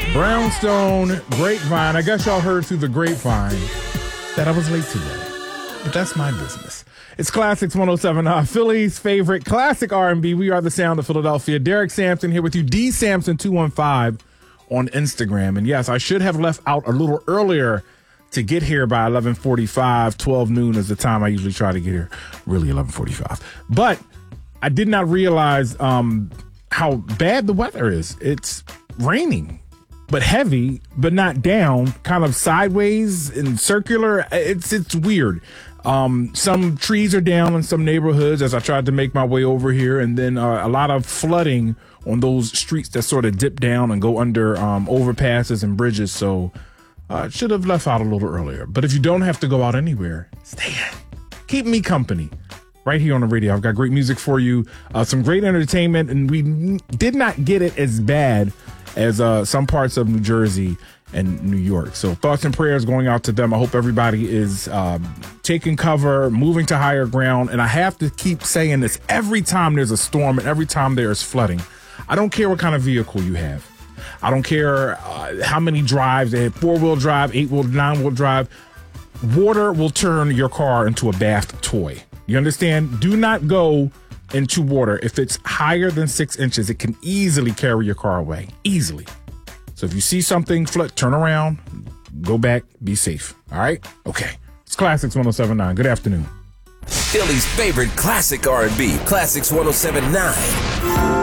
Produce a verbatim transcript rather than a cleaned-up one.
Brownstone Grapevine. I guess y'all heard through the grapevine that I was late today, but that's my business. It's Classics one oh seven, uh, Philly's favorite classic R and B. We are the sound of Philadelphia. Derek Sampson here with you, D Sampson two one five on Instagram. And yes, I should have left out a little earlier to get here by eleven forty-five. twelve noon is the time I usually try to get here. Really eleven forty-five. But I did not realize um, how bad the weather is. It's raining, but heavy, but not down, kind of sideways and circular. It's it's weird. Um, some trees are down in some neighborhoods as I tried to make my way over here, and then uh, a lot of flooding on those streets that sort of dip down and go under um, overpasses and bridges. So I uh, should have left out a little earlier. But if you don't have to go out anywhere, stay in. Keep me company right here on the radio. I've got great music for you, uh, some great entertainment, and we n- did not get it as bad as uh, some parts of New Jersey and New York. So thoughts and prayers going out to them. I hope everybody is um, taking cover, moving to higher ground. And I have to keep saying this every time there's a storm and every time there's flooding. I don't care what kind of vehicle you have. I don't care uh, how many drives they have, four-wheel drive, eight-wheel, nine-wheel drive. Water will turn your car into a bath toy. You understand? Do not go into water. If it's higher than six inches, it can easily carry your car away. Easily. So if you see something flood, turn around, go back, be safe. All right? Okay. It's Classics one oh seven point nine. Good afternoon. Philly's favorite classic R and B. Classics one oh seven point nine.